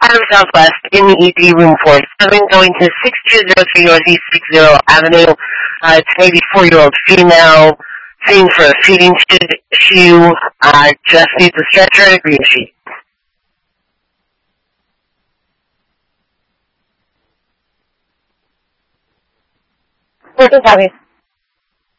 Chatham Southwest in the ED room 47, going to 6203 Northeast 60 Avenue. It's an 84-year-old female seeing for a feeding tube issue. Just needs a stretcher and a green sheet. Working copies.